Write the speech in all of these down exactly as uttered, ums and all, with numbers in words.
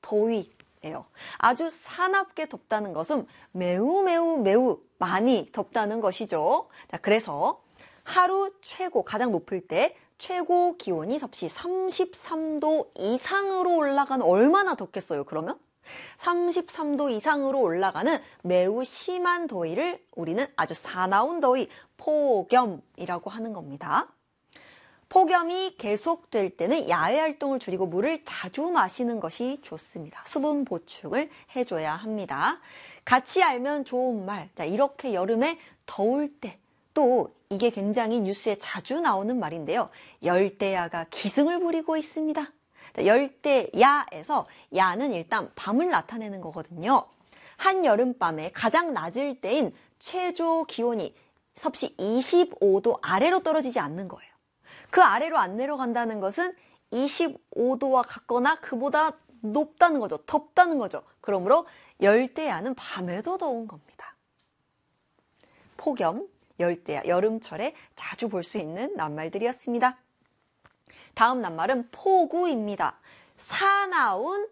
더위예요. 아주 사납게 덥다는 것은 매우 매우 매우 많이 덥다는 것이죠. 자, 그래서 하루 최고, 가장 높을 때 최고 기온이 섭씨 삼십삼 도 이상으로 올라가는, 얼마나 덥겠어요, 그러면? 삼십삼 도 이상으로 올라가는 매우 심한 더위를 우리는 아주 사나운 더위, 폭염이라고 하는 겁니다. 폭염이 계속될 때는 야외 활동을 줄이고 물을 자주 마시는 것이 좋습니다. 수분 보충을 해줘야 합니다. 같이 알면 좋은 말. 자, 이렇게 여름에 더울 때, 또 이게 굉장히 뉴스에 자주 나오는 말인데요. 열대야가 기승을 부리고 있습니다. 열대야에서 야는 일단 밤을 나타내는 거거든요. 한여름밤에 가장 낮을 때인 최저 기온이 섭씨 이십오 도 아래로 떨어지지 않는 거예요. 그 아래로 안 내려간다는 것은 이십오 도와 같거나 그보다 높다는 거죠. 덥다는 거죠. 그러므로 열대야는 밤에도 더운 겁니다. 폭염, 열대야, 여름철에 자주 볼 수 있는 낱말들이었습니다. 다음 낱말은 폭우입니다. 사나운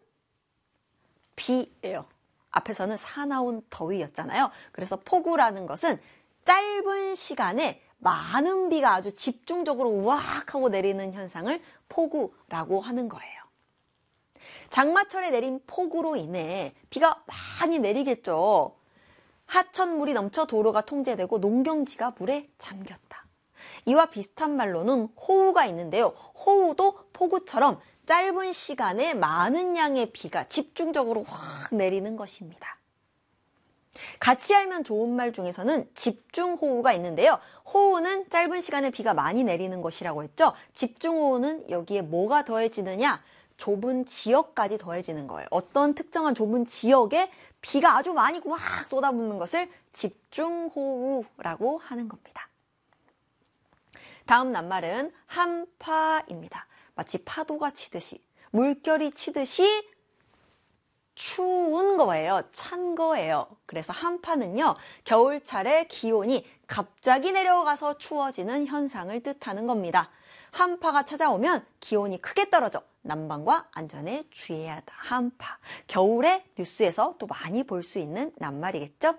비예요. 앞에서는 사나운 더위였잖아요. 그래서 폭우라는 것은 짧은 시간에 많은 비가 아주 집중적으로 우악 하고 내리는 현상을 폭우라고 하는 거예요. 장마철에 내린 폭우로 인해 비가 많이 내리겠죠. 하천물이 넘쳐 도로가 통제되고 농경지가 물에 잠겼다. 이와 비슷한 말로는 호우가 있는데요. 호우도 폭우처럼 짧은 시간에 많은 양의 비가 집중적으로 확 내리는 것입니다. 같이 알면 좋은 말 중에서는 집중호우가 있는데요. 호우는 짧은 시간에 비가 많이 내리는 것이라고 했죠. 집중호우는 여기에 뭐가 더해지느냐? 좁은 지역까지 더해지는 거예요. 어떤 특정한 좁은 지역에 비가 아주 많이 확 쏟아붓는 것을 집중호우라고 하는 겁니다. 다음 낱말은 한파입니다. 마치 파도가 치듯이, 물결이 치듯이 추운 거예요. 찬 거예요. 그래서 한파는요, 겨울철에 기온이 갑자기 내려가서 추워지는 현상을 뜻하는 겁니다. 한파가 찾아오면 기온이 크게 떨어져 난방과 안전에 주의해야 한다. 한파. 겨울에 뉴스에서 또 많이 볼 수 있는 낱말이겠죠?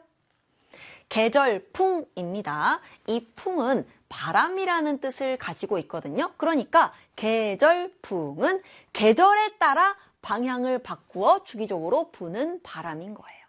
계절풍입니다. 이 풍은 바람이라는 뜻을 가지고 있거든요. 그러니까 계절풍은 계절에 따라 방향을 바꾸어 주기적으로 부는 바람인 거예요.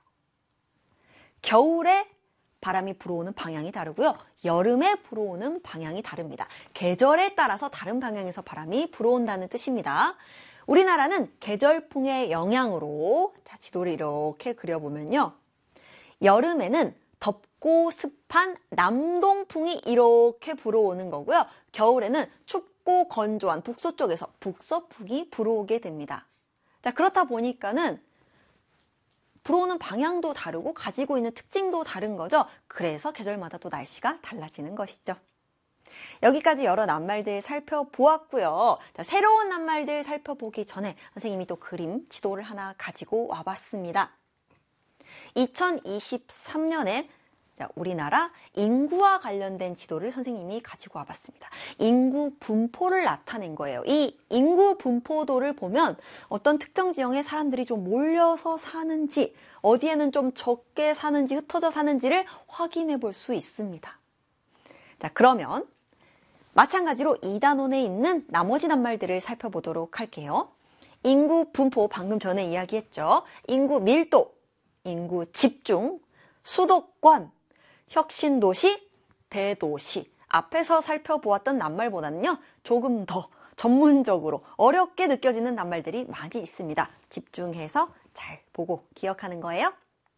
겨울에 바람이 불어오는 방향이 다르고요. 여름에 불어오는 방향이 다릅니다. 계절에 따라서 다른 방향에서 바람이 불어온다는 뜻입니다. 우리나라는 계절풍의 영향으로, 자, 지도를 이렇게 그려보면요. 여름에는 덥고 습한 남동풍이 이렇게 불어오는 거고요. 겨울에는 춥고 건조한 북서쪽에서 북서풍이 불어오게 됩니다. 자, 그렇다 보니까는 불어오는 방향도 다르고 가지고 있는 특징도 다른 거죠. 그래서 계절마다 또 날씨가 달라지는 것이죠. 여기까지 여러 낱말들 살펴보았고요. 자, 새로운 낱말들 살펴보기 전에 선생님이 또 그림, 지도를 하나 가지고 와봤습니다. 이천이십삼 년에 자, 우리나라 인구와 관련된 지도를 선생님이 가지고 와봤습니다. 인구 분포를 나타낸 거예요. 이 인구 분포도를 보면 어떤 특정 지역에 사람들이 좀 몰려서 사는지, 어디에는 좀 적게 사는지, 흩어져 사는지를 확인해 볼 수 있습니다. 자, 그러면 마찬가지로 이 단원에 있는 나머지 낱말들을 살펴보도록 할게요. 인구 분포, 방금 전에 이야기했죠. 인구 밀도, 인구 집중, 수도권, 혁신도시, 대도시. 앞에서 살펴보았던 낱말보다는요, 조금 더 전문적으로 어렵게 느껴지는 낱말들이 많이 있습니다. 집중해서 잘 보고 기억하는 거예요.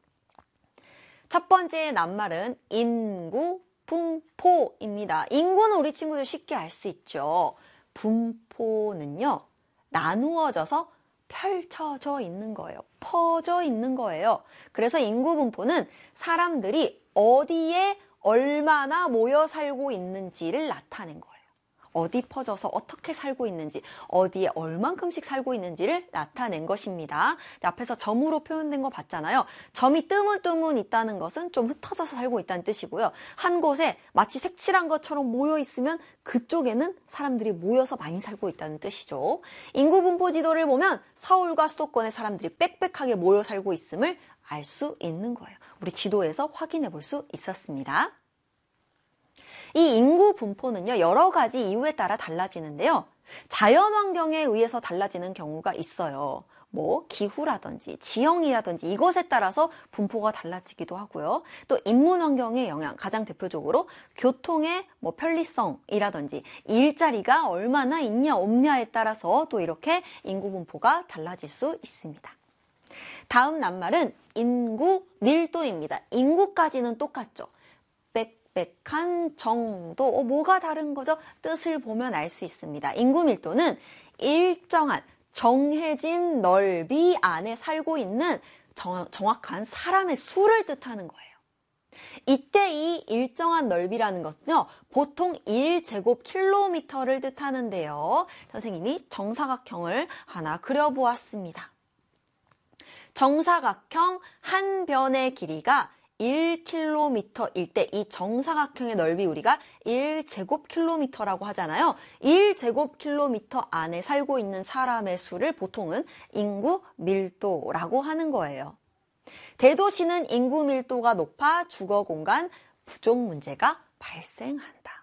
첫 번째 낱말은 인구 분포입니다. 인구는 우리 친구들 쉽게 알 수 있죠. 분포는요, 나누어져서 펼쳐져 있는 거예요. 퍼져 있는 거예요. 그래서 인구 분포는 사람들이 어디에 얼마나 모여 살고 있는지를 나타낸 거예요. 어디 퍼져서 어떻게 살고 있는지, 어디에 얼만큼씩 살고 있는지를 나타낸 것입니다. 앞에서 점으로 표현된 거 봤잖아요. 점이 뜨문뜨문 있다는 것은 좀 흩어져서 살고 있다는 뜻이고요. 한 곳에 마치 색칠한 것처럼 모여 있으면 그쪽에는 사람들이 모여서 많이 살고 있다는 뜻이죠. 인구 분포 지도를 보면 서울과 수도권의 사람들이 빽빽하게 모여 살고 있음을 알 수 있는 거예요. 우리 지도에서 확인해 볼 수 있었습니다. 이 인구 분포는요, 여러 가지 이유에 따라 달라지는데요. 자연 환경에 의해서 달라지는 경우가 있어요. 뭐 기후라든지 지형이라든지 이것에 따라서 분포가 달라지기도 하고요. 또 인문 환경의 영향, 가장 대표적으로 교통의 뭐 편리성이라든지 일자리가 얼마나 있냐 없냐에 따라서 또 이렇게 인구 분포가 달라질 수 있습니다. 다음 낱말은 인구 밀도입니다. 인구까지는 똑같죠. 빽빽한 정도, 어, 뭐가 다른 거죠? 뜻을 보면 알 수 있습니다. 인구 밀도는 일정한 정해진 넓이 안에 살고 있는 정, 정확한 사람의 수를 뜻하는 거예요. 이때 이 일정한 넓이라는 것은요, 보통 일 제곱킬로미터를 뜻하는데요. 선생님이 정사각형을 하나 그려보았습니다. 정사각형 한 변의 길이가 일 킬로미터일 때 이 정사각형의 넓이 우리가 일 제곱킬로미터라고 하잖아요. 일 제곱킬로미터 안에 살고 있는 사람의 수를 보통은 인구 밀도라고 하는 거예요. 대도시는 인구 밀도가 높아 주거 공간 부족 문제가 발생한다.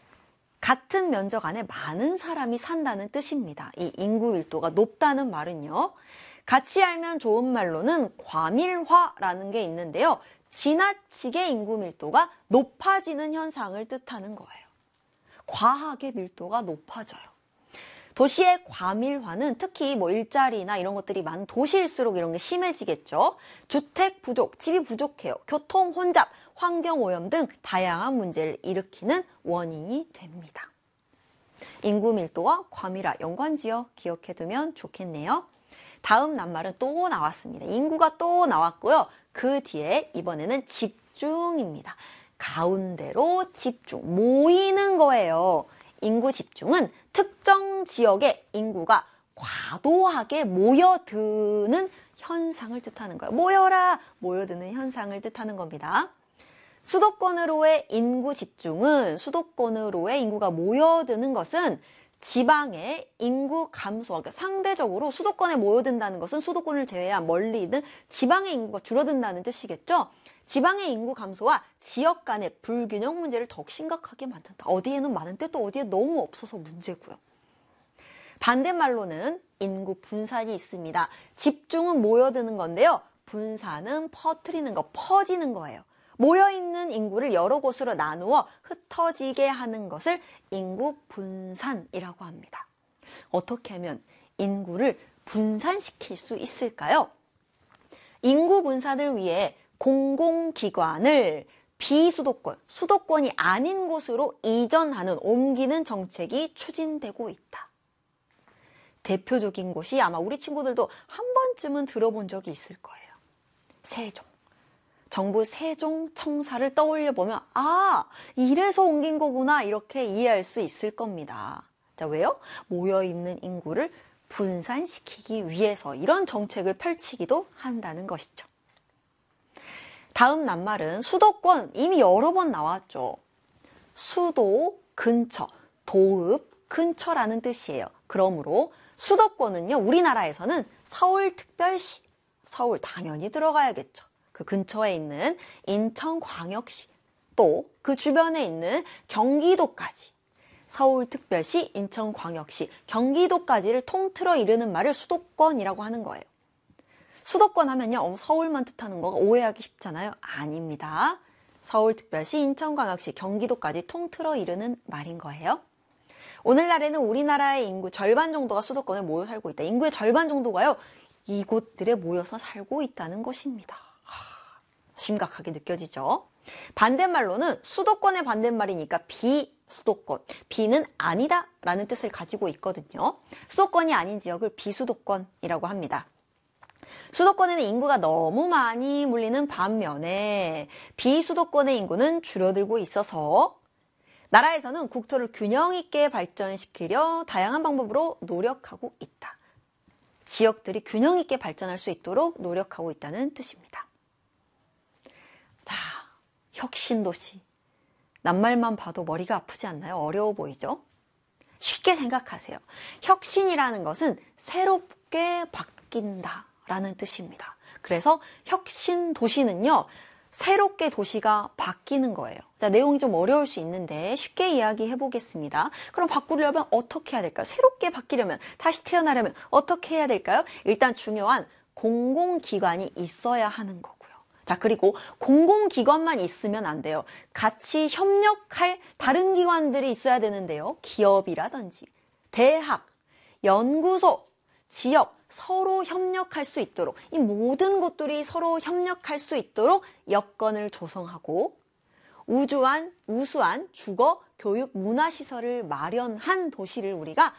같은 면적 안에 많은 사람이 산다는 뜻입니다. 이 인구 밀도가 높다는 말은요. 같이 알면 좋은 말로는 과밀화라는 게 있는데요. 지나치게 인구 밀도가 높아지는 현상을 뜻하는 거예요. 과하게 밀도가 높아져요. 도시의 과밀화는 특히 뭐 일자리나 이런 것들이 많은 도시일수록 이런 게 심해지겠죠. 주택 부족, 집이 부족해요. 교통 혼잡, 환경 오염 등 다양한 문제를 일으키는 원인이 됩니다. 인구 밀도와 과밀화 연관지어 기억해두면 좋겠네요. 다음 낱말은 또 나왔습니다. 인구가 또 나왔고요. 그 뒤에 이번에는 집중입니다. 가운데로 집중, 모이는 거예요. 인구 집중은 특정 지역의 인구가 과도하게 모여드는 현상을 뜻하는 거예요. 모여라! 모여드는 현상을 뜻하는 겁니다. 수도권으로의 인구 집중은, 수도권으로의 인구가 모여드는 것은 지방의 인구 감소와, 그러니까 상대적으로 수도권에 모여든다는 것은 수도권을 제외한 멀리 있는 지방의 인구가 줄어든다는 뜻이겠죠. 지방의 인구 감소와 지역 간의 불균형 문제를 더욱 심각하게 만든다. 어디에는 많은데 또 어디에 너무 없어서 문제고요. 반대말로는 인구 분산이 있습니다. 집중은 모여드는 건데요. 분산은 퍼뜨리는 거, 퍼지는 거예요. 모여있는 인구를 여러 곳으로 나누어 흩어지게 하는 것을 인구 분산이라고 합니다. 어떻게 하면 인구를 분산시킬 수 있을까요? 인구 분산을 위해 공공기관을 비수도권, 수도권이 아닌 곳으로 이전하는, 옮기는 정책이 추진되고 있다. 대표적인 곳이 아마 우리 친구들도 한 번쯤은 들어본 적이 있을 거예요. 세종. 정부 세종청사를 떠올려 보면 아, 이래서 옮긴 거구나 이렇게 이해할 수 있을 겁니다. 자, 왜요? 모여있는 인구를 분산시키기 위해서 이런 정책을 펼치기도 한다는 것이죠. 다음 낱말은 수도권, 이미 여러 번 나왔죠. 수도, 근처, 도읍, 근처라는 뜻이에요. 그러므로 수도권은요, 우리나라에서는 서울특별시, 서울 당연히 들어가야겠죠. 그 근처에 있는 인천광역시, 또 그 주변에 있는 경기도까지, 서울특별시, 인천광역시, 경기도까지를 통틀어 이르는 말을 수도권이라고 하는 거예요. 수도권 하면요, 어, 서울만 뜻하는 거가 오해하기 쉽잖아요. 아닙니다. 서울특별시, 인천광역시, 경기도까지 통틀어 이르는 말인 거예요. 오늘날에는 우리나라의 인구 절반 정도가 수도권에 모여 살고 있다. 인구의 절반 정도가요, 이곳들에 모여서 살고 있다는 것입니다. 심각하게 느껴지죠. 반대말로는 수도권의 반대말이니까 비수도권, 비는 아니다 라는 뜻을 가지고 있거든요. 수도권이 아닌 지역을 비수도권이라고 합니다. 수도권에는 인구가 너무 많이 몰리는 반면에 비수도권의 인구는 줄어들고 있어서 나라에서는 국토를 균형 있게 발전시키려 다양한 방법으로 노력하고 있다. 지역들이 균형 있게 발전할 수 있도록 노력하고 있다는 뜻입니다. 자, 혁신도시. 낱말만 봐도 머리가 아프지 않나요? 어려워 보이죠? 쉽게 생각하세요. 혁신이라는 것은 새롭게 바뀐다라는 뜻입니다. 그래서 혁신도시는요, 새롭게 도시가 바뀌는 거예요. 자, 내용이 좀 어려울 수 있는데 쉽게 이야기해 보겠습니다. 그럼 바꾸려면 어떻게 해야 될까요? 새롭게 바뀌려면, 다시 태어나려면 어떻게 해야 될까요? 일단 중요한 공공기관이 있어야 하는 거고요. 자, 그리고 공공기관만 있으면 안 돼요. 같이 협력할 다른 기관들이 있어야 되는데요. 기업이라든지 대학, 연구소, 지역, 서로 협력할 수 있도록, 이 모든 곳들이 서로 협력할 수 있도록 여건을 조성하고 우주한, 우수한 주거, 교육, 문화시설을 마련한 도시를 우리가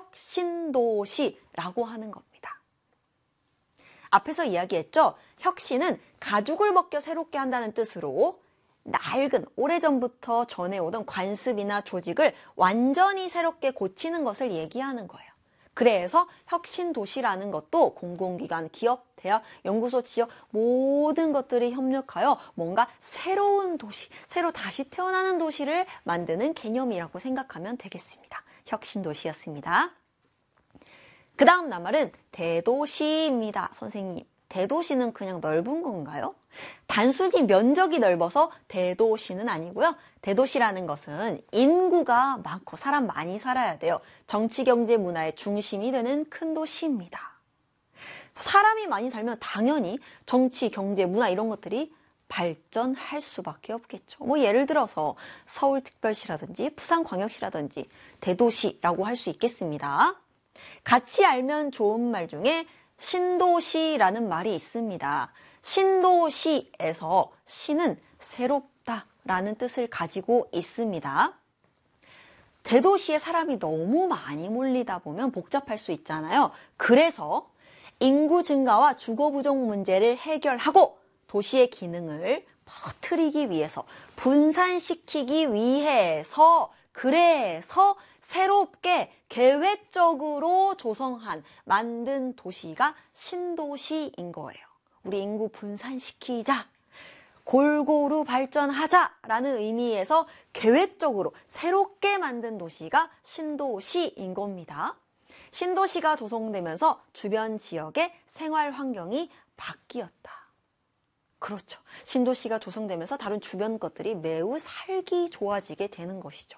혁신도시라고 하는 겁니다. 앞에서 이야기했죠? 혁신은 가죽을 벗겨 새롭게 한다는 뜻으로 낡은, 오래전부터 전해오던 관습이나 조직을 완전히 새롭게 고치는 것을 얘기하는 거예요. 그래서 혁신도시라는 것도 공공기관, 기업, 대학, 연구소, 지역 모든 것들이 협력하여 뭔가 새로운 도시, 새로 다시 태어나는 도시를 만드는 개념이라고 생각하면 되겠습니다. 혁신도시였습니다. 그 다음 낱말은 대도시입니다. 선생님, 대도시는 그냥 넓은 건가요? 단순히 면적이 넓어서 대도시는 아니고요. 대도시라는 것은 인구가 많고 사람 많이 살아야 돼요. 정치, 경제, 문화의 중심이 되는 큰 도시입니다. 사람이 많이 살면 당연히 정치, 경제, 문화 이런 것들이 발전할 수밖에 없겠죠. 뭐 예를 들어서 서울특별시라든지 부산광역시라든지 대도시라고 할 수 있겠습니다. 같이 알면 좋은 말 중에 신도시라는 말이 있습니다. 신도시에서 시는 새롭다라는 뜻을 가지고 있습니다. 대도시에 사람이 너무 많이 몰리다 보면 복잡할 수 있잖아요. 그래서 인구 증가와 주거 부족 문제를 해결하고 도시의 기능을 퍼뜨리기 위해서, 분산시키기 위해서, 그래서 새롭게 계획적으로 조성한, 만든 도시가 신도시인 거예요. 우리 인구 분산시키자, 골고루 발전하자라는 의미에서 계획적으로 새롭게 만든 도시가 신도시인 겁니다. 신도시가 조성되면서 주변 지역의 생활 환경이 바뀌었다. 그렇죠. 신도시가 조성되면서 다른 주변 것들이 매우 살기 좋아지게 되는 것이죠.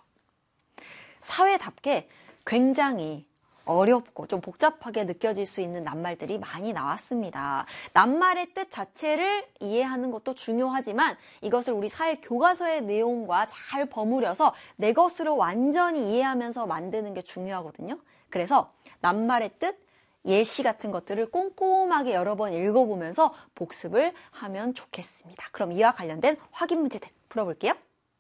사회답게 굉장히 어렵고 좀 복잡하게 느껴질 수 있는 낱말들이 많이 나왔습니다. 낱말의 뜻 자체를 이해하는 것도 중요하지만 이것을 우리 사회 교과서의 내용과 잘 버무려서 내 것으로 완전히 이해하면서 만드는 게 중요하거든요. 그래서 낱말의 뜻, 예시 같은 것들을 꼼꼼하게 여러 번 읽어보면서 복습을 하면 좋겠습니다. 그럼 이와 관련된 확인 문제들 풀어볼게요.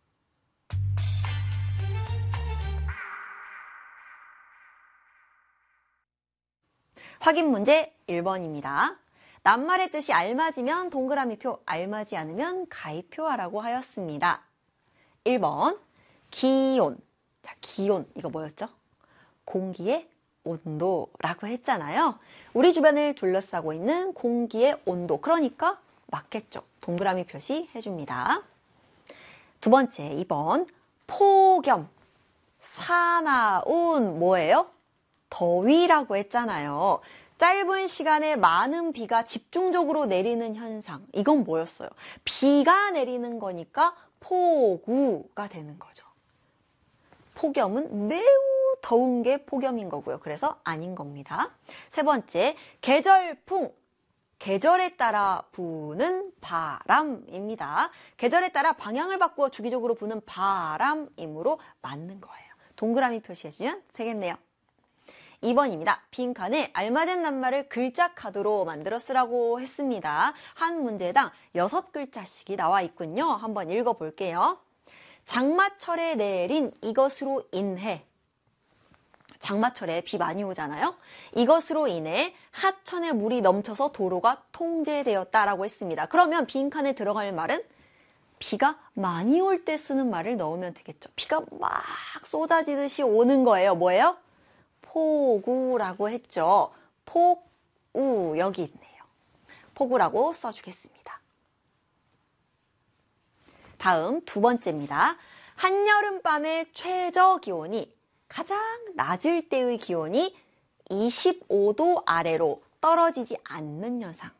확인 문제 일 번입니다. 낱말의 뜻이 알맞으면 동그라미표, 알맞지 않으면 가위표하라고 하였습니다. 일 번, 기온. 자, 기온, 이거 뭐였죠? 공기의 온도라고 했잖아요. 우리 주변을 둘러싸고 있는 공기의 온도, 그러니까 맞겠죠. 동그라미 표시 해줍니다. 두 번째, 이 번, 폭염. 사나운 뭐예요? 더위라고 했잖아요. 짧은 시간에 많은 비가 집중적으로 내리는 현상. 이건 뭐였어요? 비가 내리는 거니까 폭우가 되는 거죠. 폭염은 매우 더운 게 폭염인 거고요. 그래서 아닌 겁니다. 세 번째, 계절풍. 계절에 따라 부는 바람입니다. 계절에 따라 방향을 바꾸어 주기적으로 부는 바람이므로 맞는 거예요. 동그라미 표시해주면 되겠네요. 이 번입니다. 빈칸에 알맞은 낱말을 글자 카드로 만들어 쓰라고 했습니다. 한 문제당 여섯 글자씩이 나와 있군요. 한번 읽어볼게요. 장마철에 내린 이것으로 인해, 장마철에 비 많이 오잖아요. 이것으로 인해 하천에 물이 넘쳐서 도로가 통제되었다라고 했습니다. 그러면 빈칸에 들어갈 말은 비가 많이 올 때 쓰는 말을 넣으면 되겠죠. 비가 막 쏟아지듯이 오는 거예요. 뭐예요? 폭우라고 했죠. 폭우 여기 있네요. 폭우라고 써주겠습니다. 다음 두 번째입니다. 한여름밤의 최저 기온이 가장 낮을 때의 기온이 이십오 도 아래로 떨어지지 않는 현상.